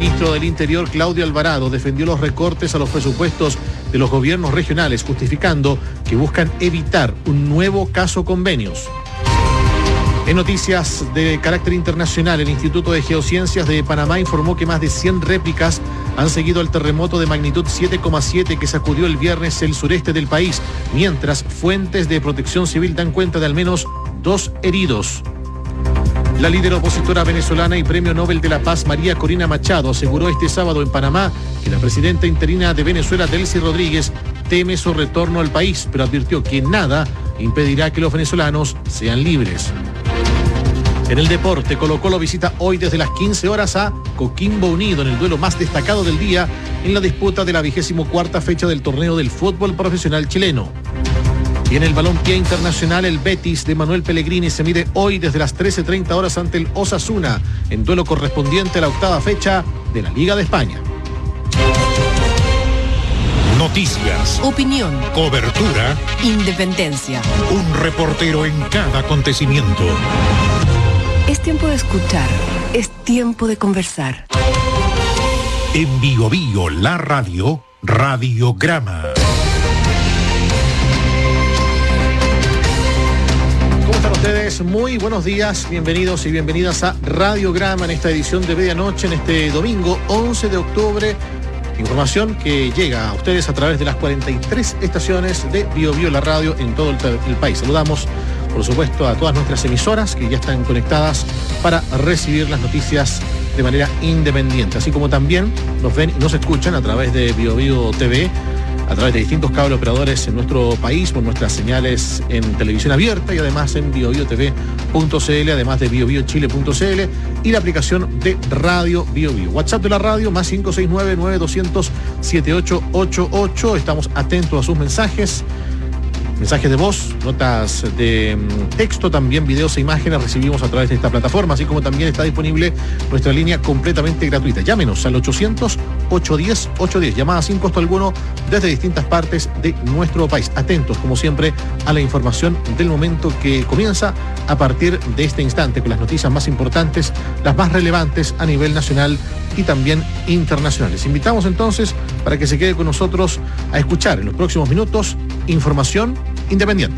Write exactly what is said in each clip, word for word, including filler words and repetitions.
ministro del Interior, Claudio Alvarado, defendió los recortes a los presupuestos de los gobiernos regionales, justificando que buscan evitar un nuevo caso convenios. En noticias de carácter internacional, el Instituto de Geociencias de Panamá informó que más de cien réplicas han seguido el terremoto de magnitud siete coma siete que sacudió el viernes el sureste del país, mientras fuentes de protección civil dan cuenta de al menos dos heridos. La líder opositora venezolana y Premio Nobel de la Paz, María Corina Machado, aseguró este sábado en Panamá que la presidenta interina de Venezuela, Delcy Rodríguez, teme su retorno al país, pero advirtió que nada impedirá que los venezolanos sean libres. En el deporte, Colo-Colo visita hoy desde las quince horas a Coquimbo Unido en el duelo más destacado del día en la disputa de la vigésimo cuarta fecha del torneo del fútbol profesional chileno. Y en el balompié internacional, el Betis de Manuel Pellegrini se mide hoy desde las trece treinta horas ante el Osasuna en duelo correspondiente a la octava fecha de la Liga de España. Noticias, opinión, cobertura, independencia. Un reportero en cada acontecimiento. Es tiempo de escuchar, es tiempo de conversar. En Bio Bio, la radio, Radiograma. ¿Cómo están ustedes? Muy buenos días, bienvenidos y bienvenidas a Radiograma en esta edición de medianoche, en este domingo once de octubre. Información que llega a ustedes a través de las cuarenta y tres estaciones de Bio Bio, la radio en todo el, el país. Saludamos, por supuesto, a todas nuestras emisoras que ya están conectadas para recibir las noticias de manera independiente, así como también nos ven y nos escuchan a través de Bio Bio T V, a través de distintos cable operadores en nuestro país, por nuestras señales en televisión abierta y además en bio bio t v punto c l, además de bio bio chile punto c l y la aplicación de Radio Bio Bio. WhatsApp de la radio, más cinco seis nueve, nueve dos cero cero, siete ocho ocho ocho. Estamos atentos a sus mensajes. Mensajes de voz, notas de texto, también videos e imágenes recibimos a través de esta plataforma, así como también está disponible nuestra línea completamente gratuita. Llámenos al ochocientos, ochocientos diez, ochocientos diez, llamada sin costo alguno desde distintas partes de nuestro país. Atentos, como siempre, a la información del momento que comienza a partir de este instante, con las noticias más importantes, las más relevantes a nivel nacional y también internacionales. Invitamos entonces para que se quede con nosotros a escuchar en los próximos minutos información independiente.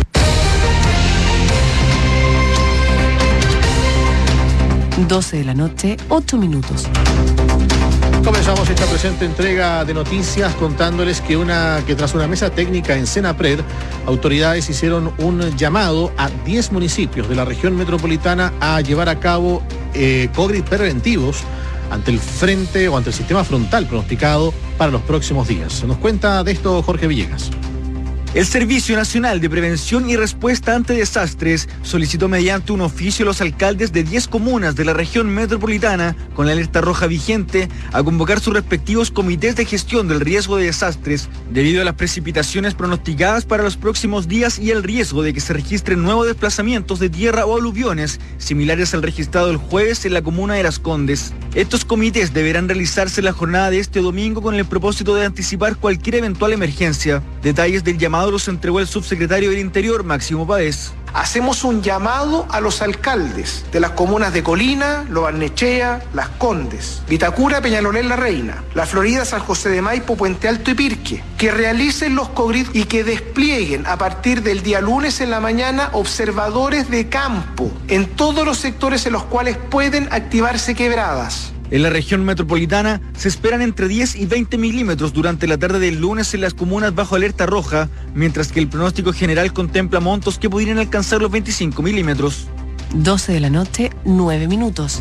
doce de la noche, ocho minutos. Comenzamos esta presente entrega de noticias contándoles que una que tras una mesa técnica en Senapred, autoridades hicieron un llamado a diez municipios de la región metropolitana a llevar a cabo eh, COVID preventivos ante el frente o ante el sistema frontal pronosticado para los próximos días. Nos cuenta de esto Jorge Villegas. El Servicio Nacional de Prevención y Respuesta ante Desastres solicitó mediante un oficio a los alcaldes de diez comunas de la región metropolitana con la alerta roja vigente a convocar sus respectivos comités de gestión del riesgo de desastres debido a las precipitaciones pronosticadas para los próximos días y el riesgo de que se registren nuevos desplazamientos de tierra o aluviones similares al registrado el jueves en la comuna de Las Condes. Estos comités deberán realizarse la jornada de este domingo con el propósito de anticipar cualquier eventual emergencia. Detalles del llamado los entregó el subsecretario del Interior, Máximo Páez. Hacemos un llamado a los alcaldes de las comunas de Colina, Lo Barnechea, Las Condes, Vitacura, Peñalolén, La Reina, La Florida, San José de Maipo, Puente Alto y Pirque, que realicen los COGRID y que desplieguen a partir del día lunes en la mañana observadores de campo en todos los sectores en los cuales pueden activarse quebradas. En la región metropolitana se esperan entre diez y veinte milímetros durante la tarde del lunes en las comunas bajo alerta roja, mientras que el pronóstico general contempla montos que podrían alcanzar los veinticinco milímetros. doce de la noche, nueve minutos.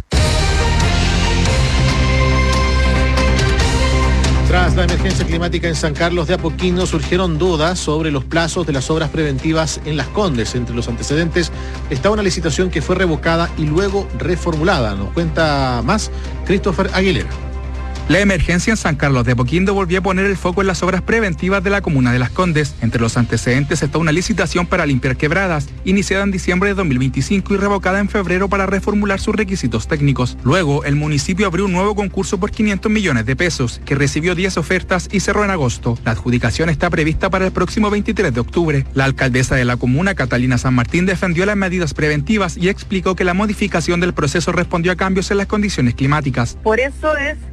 Tras la emergencia climática en San Carlos de Apoquindo, surgieron dudas sobre los plazos de las obras preventivas en Las Condes. Entre los antecedentes está una licitación que fue revocada y luego reformulada. Nos cuenta más Christopher Aguilera. La emergencia en San Carlos de Apoquindo volvió a poner el foco en las obras preventivas de la comuna de Las Condes. Entre los antecedentes está una licitación para limpiar quebradas, iniciada en diciembre de dos mil veinticinco y revocada en febrero para reformular sus requisitos técnicos. Luego, el municipio abrió un nuevo concurso por quinientos millones de pesos, que recibió diez ofertas y cerró en agosto. La adjudicación está prevista para el próximo veintitrés de octubre. La alcaldesa de la comuna, Catalina San Martín, defendió las medidas preventivas y explicó que la modificación del proceso respondió a cambios en las condiciones climáticas. Por eso es